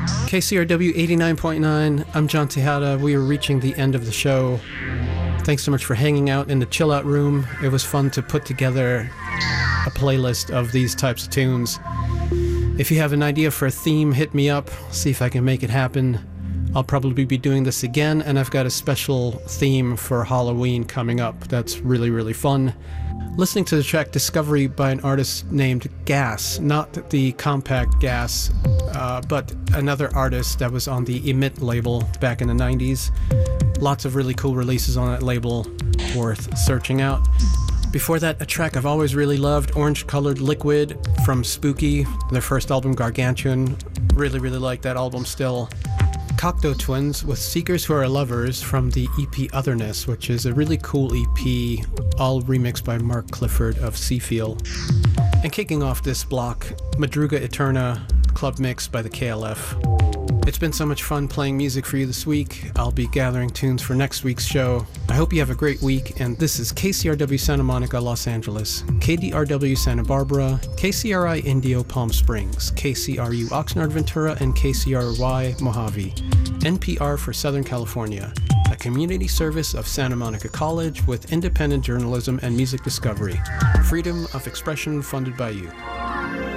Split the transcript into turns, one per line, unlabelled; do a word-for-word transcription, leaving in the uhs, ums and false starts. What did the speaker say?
K C R W eighty-nine point nine, I'm John Tejada. We are reaching the end of the show. Thanks so much for hanging out in the chill out room. It was fun to put together a playlist of these types of tunes. If you have an idea for a theme, hit me up, see if I can make it happen. I'll probably be doing this again, and I've got a special theme for Halloween coming up that's really, really fun. Listening to the track Discovery by an artist named Gas, not the Compact Gas, uh, but another artist that was on the Emit label back in the nineties. Lots of really cool releases on that label, worth searching out. Before that, a track I've always really loved, Orange Colored Liquid from Spooky, their first album Gargantuan. Really, really like that album still. Cocteau Twins with Seekers Who Are Lovers from the E P Otherness, which is a really cool E P, all remixed by Mark Clifford of Seafeel. And kicking off this block, Madruga Eterna Club Mix by the K L F. It's been so much fun playing music for you this week. I'll be gathering tunes for next week's show. I hope you have a great week, and this is K C R W Santa Monica, Los Angeles, K D R W Santa Barbara, K C R I Indio Palm Springs, K C R U Oxnard Ventura, and K C R Y Mojave, N P R for Southern California, a community service of Santa Monica College with independent journalism and music discovery. Freedom of expression funded by you.